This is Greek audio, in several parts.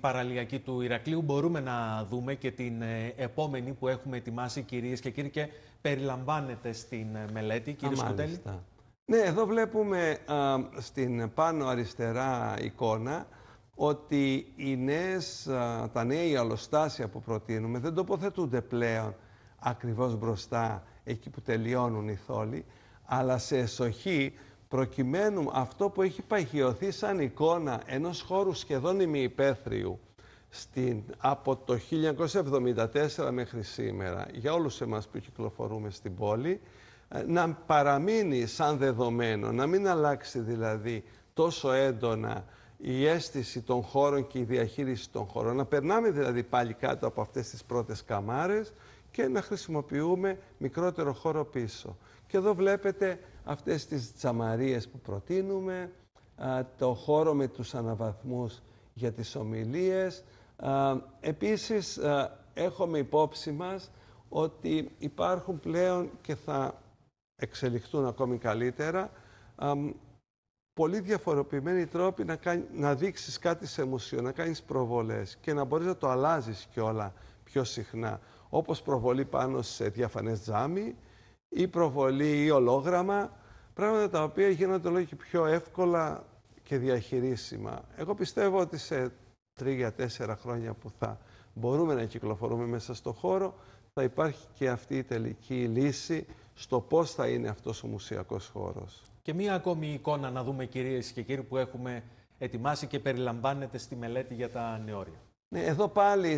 παραλιακή του Ηρακλείου. Μπορούμε να δούμε και την επόμενη που έχουμε ετοιμάσει, κυρίες και κύριοι, και περιλαμβάνεται στην μελέτη. Κύριε Σκουτέλη. Ναι, εδώ βλέπουμε στην πάνω αριστερά εικόνα ότι τα νέα ιαλοστάσια που προτείνουμε δεν τοποθετούνται πλέον ακριβώς μπροστά, εκεί που τελειώνουν οι θόλοι, αλλά σε εσοχή, προκειμένου αυτό που έχει παγιωθεί σαν εικόνα ενός χώρου σχεδόν ημιυπαίθριου από το 1974 μέχρι σήμερα, για όλους εμάς που κυκλοφορούμε στην πόλη, να παραμείνει σαν δεδομένο, να μην αλλάξει δηλαδή τόσο έντονα η αίσθηση των χώρων και η διαχείριση των χώρων. Να περνάμε δηλαδή πάλι κάτω από αυτές τις πρώτες καμάρες και να χρησιμοποιούμε μικρότερο χώρο πίσω. Και εδώ βλέπετε αυτές τις τζαμαρίες που προτείνουμε, το χώρο με τους αναβαθμούς για τις ομιλίες. Επίσης, έχουμε υπόψη μας ότι υπάρχουν πλέον και θα εξελιχθούν ακόμη καλύτερα πολύ διαφοροποιημένοι τρόποι να δείξεις κάτι σε μουσείο, να κάνεις προβολές και να μπορείς να το αλλάζεις κιόλα πιο συχνά. Όπως προβολή πάνω σε διαφανές τζάμι ή προβολή ή ολόγραμμα, πράγματα τα οποία γίνονται όλο και πιο εύκολα και διαχειρίσιμα. Εγώ πιστεύω ότι σε 3-4 χρόνια που θα μπορούμε να κυκλοφορούμε μέσα στο χώρο, θα υπάρχει και αυτή η τελική λύση στο πώς θα είναι αυτός ο μουσιακός χώρος. Και μία ακόμη εικόνα να δούμε, κυρίες και κύριοι, που έχουμε ετοιμάσει και περιλαμβάνεται στη μελέτη για τα νεώρια. Ναι, εδώ πάλι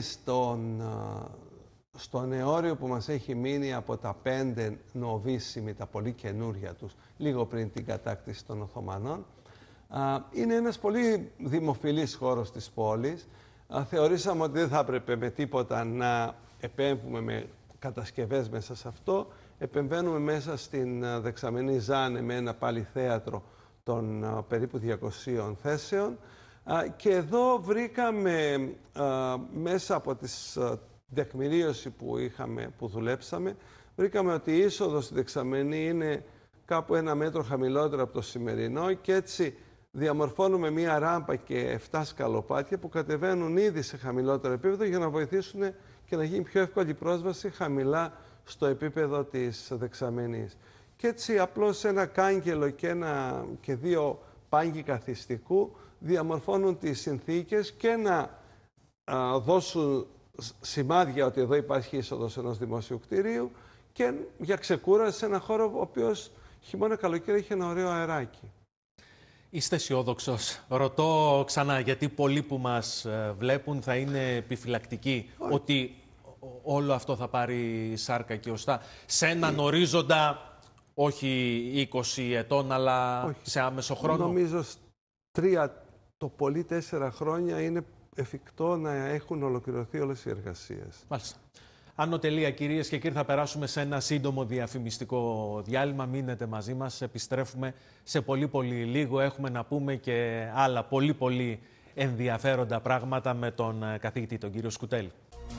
στο νεώριο που μας έχει μείνει από τα 5 νοβίσιμοι, τα πολύ καινούρια τους, λίγο πριν την κατάκτηση των Οθωμανών, είναι ένας πολύ δημοφιλής χώρος της πόλης. Θεωρήσαμε ότι δεν θα έπρεπε με τίποτα να επέμβουμε με κατασκευές μέσα σε αυτό. Επεμβαίνουμε μέσα στην δεξαμενή Ζάνε με ένα πάλι θέατρο των περίπου 200 θέσεων. Και εδώ βρήκαμε μέσα από τις τεκμηρίωση που δουλέψαμε, βρήκαμε ότι η είσοδος στη δεξαμενή είναι κάπου 1 μέτρο χαμηλότερο από το σημερινό και έτσι διαμορφώνουμε μία ράμπα και 7 σκαλοπάτια που κατεβαίνουν ήδη σε χαμηλότερο επίπεδο για να βοηθήσουν και να γίνει πιο εύκολη πρόσβαση χαμηλά στο επίπεδο της δεξαμενής. Και έτσι απλώς ένα κάγκελο και 2 πάγκοι καθιστικού διαμορφώνουν τις συνθήκες και να δώσουν σημάδια ότι εδώ υπάρχει είσοδος ενός δημόσιου κτηρίου και για ξεκούραση σε ένα χώρο ο οποίος χειμώνα καλοκαίρι έχει ένα ωραίο αεράκι. Είστε αισιόδοξος? Ρωτώ ξανά, γιατί πολλοί που μας βλέπουν θα είναι επιφυλακτικοί ότι όλο αυτό θα πάρει σάρκα και οστά σε έναν ορίζοντα όχι 20 ετών, αλλά σε άμεσο χρόνο. Νομίζω 3, το πολύ 4 χρόνια είναι εφικτό να έχουν ολοκληρωθεί όλες οι εργασίες. Μάλιστα. Άνω τελεία, κυρίες και κύριοι, θα περάσουμε σε ένα σύντομο διαφημιστικό διάλειμμα. Μείνετε μαζί μας, επιστρέφουμε σε πολύ λίγο. Έχουμε να πούμε και άλλα πολύ ενδιαφέροντα πράγματα με τον καθηγητή, τον κύριο Σκουτέλη.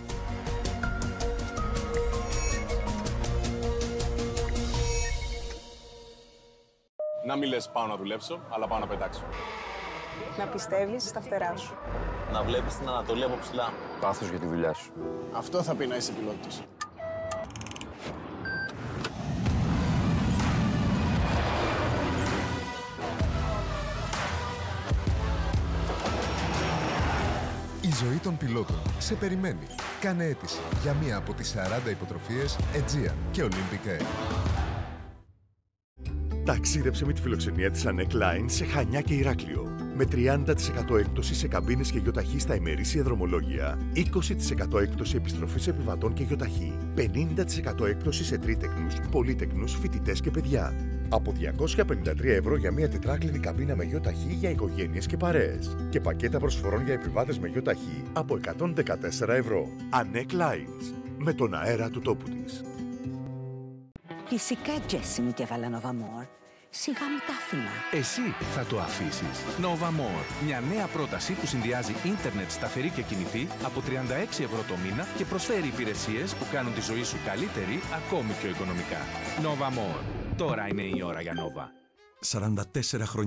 Να μην λες πάω να δουλέψω, αλλά πάω να πετάξω. Να πιστεύεις στα φτερά σου. Να βλέπεις την Ανατολή από ψηλά. Πάθος για τη δουλειά σου. Αυτό θα πει να είσαι πιλότος. Η ζωή των πιλότων σε περιμένει. Κάνε αίτηση για μία από τις 40 υποτροφίες Aegean και Olympic Air. Ταξίδεψε με τη φιλοξενία της Anek Line σε Χανιά και Ηράκλειο. Με 30% έκπτωση σε καμπίνες και γιοταχή στα ημερήσια δρομολόγια, 20% έκπτωση επιστροφής επιβατών και γιοταχή, 50% έκπτωση σε τρίτεκνους, πολύτεκνους, φοιτητές και παιδιά. Από 253 ευρώ για μια τετράκλινη καμπίνα με γιοταχή για οικογένειες και παρέες. Και πακέτα προσφορών για επιβάτες με γιοταχή από 114 ευρώ. Anek Lines. Με τον αέρα του τόπου της. Φυσικά, Τζέσι μου, και έβαλα Nova More. Σιγά μου τα άφηνα. Εσύ θα το αφήσεις. Nova More. Μια νέα πρόταση που συνδυάζει ίντερνετ σταθερή και κινητή από 36 ευρώ το μήνα και προσφέρει υπηρεσίες που κάνουν τη ζωή σου καλύτερη ακόμη πιο οικονομικά. Nova More. Τώρα είναι η ώρα για Nova. 44 χρόνια.